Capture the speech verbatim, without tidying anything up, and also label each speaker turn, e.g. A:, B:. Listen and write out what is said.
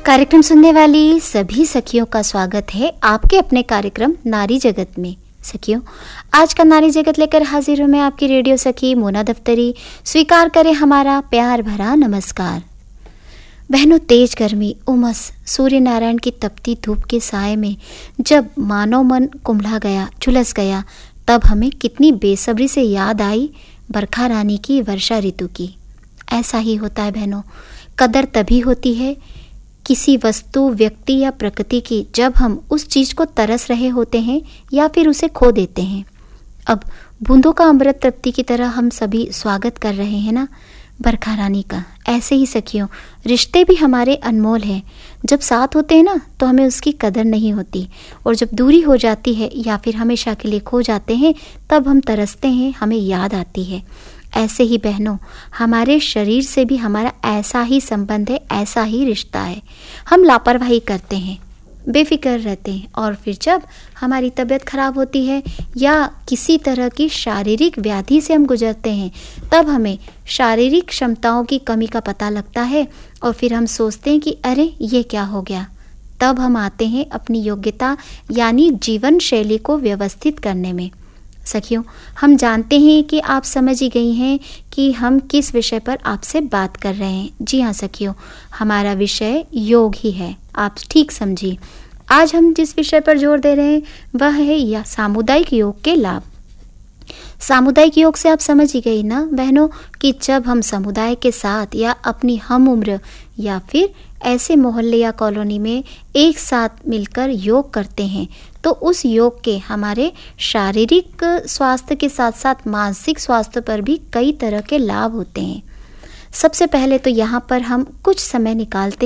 A: कार्यक्रम सुनने वाली सभी सखियों का स्वागत है आपके अपने कार्यक्रम नारी जगत में। सखियों, आज का नारी जगत लेकर हाजिर हूं मैं आपकी रेडियो सखी मोना दफ्तरी। स्वीकार करें हमारा प्यार भरा नमस्कार। बहनों, तेज गर्मी, उमस, सूर्य नारायण की तपती धूप के साए में जब मानव मन कुम्हला गया, झुलस गया, तब हमें कितनी बेसब्री से याद आई बरखा रानी की, वर्षा ऋतु की। ऐसा ही होता है बहनों, कदर तभी होती है किसी वस्तु, व्यक्ति या प्रकृति की जब हम उस चीज़ को तरस रहे होते हैं या फिर उसे खो देते हैं। अब बूंदों का अमृत तृप्ति की तरह हम सभी स्वागत कर रहे हैं ना बरखा रानी का। ऐसे ही सखियों, रिश्ते भी हमारे अनमोल हैं। जब साथ होते हैं ना तो हमें उसकी कदर नहीं होती, और जब दूरी हो जाती है या फिर हमेशा के लिए खो जाते हैं तब हम तरसते हैं, हमें याद आती है। ऐसे ही बहनों, हमारे शरीर से भी हमारा ऐसा ही संबंध है, ऐसा ही रिश्ता है। हम लापरवाही करते हैं, बेफिक्र रहते हैं, और फिर जब हमारी तबीयत खराब होती है या किसी तरह की शारीरिक व्याधि से हम गुजरते हैं तब हमें शारीरिक क्षमताओं की कमी का पता लगता है, और फिर हम सोचते हैं कि अरे ये क्या हो गया। तब हम आते हैं अपनी योग्यता यानी जीवन शैली को व्यवस्थित करने में। सखियों, हम जानते हैं कि आप समझ ही गई हैं कि हम किस विषय पर आपसे बात कर रहे हैं। जी हाँ सखियों, हमारा विषय योग ही है। आप ठीक समझिए। आज हम जिस विषय पर जोर दे रहे हैं वह है या सामुदायिक योग के लाभ। सामुदायिक योग से आप समझ ही गई ना बहनों कि जब हम समुदाय के साथ या अपनी हम उम्र या फिर ऐसे मोहल्ले या कॉलोनी में एक साथ मिलकर योग करते हैं तो उस योग के हमारे शारीरिक स्वास्थ्य के साथ साथ मानसिक स्वास्थ्य पर भी कई तरह के लाभ होते हैं। सबसे पहले तो यहाँ पर हम कुछ समय निकालते